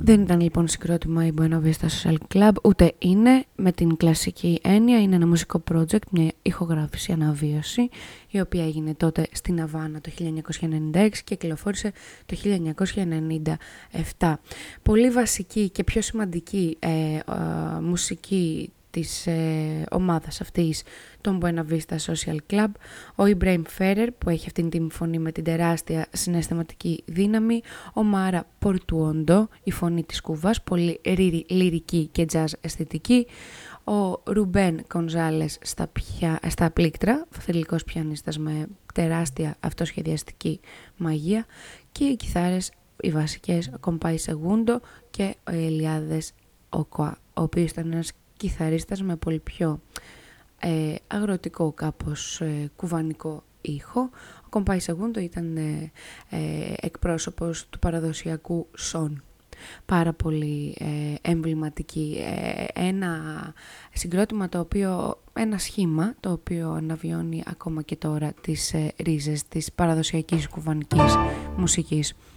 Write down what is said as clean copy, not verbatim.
Δεν ήταν λοιπόν συγκρότημα η Buena Vista Social Club, ούτε είναι με την κλασική έννοια. Είναι ένα μουσικό project, μια ηχογράφηση, αναβίωση, η οποία έγινε τότε στην Αβάνα το 1996 και κυκλοφόρησε το 1997. Πολύ βασική και πιο σημαντική μουσική της ομάδας αυτής, των Buena Vista Social Club, ο Ibrahim Ferrer που έχει αυτήν την φωνή με την τεράστια συναισθηματική δύναμη, ο Μάρα Πορτουόντο, η φωνή της Κούβας, πολύ λυρική και jazz αισθητική, ο Ρουμπέν Κονζάλες στα πλήκτρα, θρυλικός πιανίστας με τεράστια αυτοσχεδιαστική μαγεία, και οι κιθάρες, οι βασικές, ο Κομπάι Σεγούντο και ο Ελιάδες Οκοά, ο οποίος ήταν ένας κιθαρίστας με πολύ πιο αγροτικό, κάπως κουβανικό ήχο. Ο Κομπάι Σεγούντο ήταν εκπρόσωπος του παραδοσιακού σον. Πάρα πολύ εμβληματική, ένα συγκρότημα ένα σχήμα το οποίο αναβιώνει ακόμα και τώρα τις ρίζες της παραδοσιακής κουβανικής μουσικής.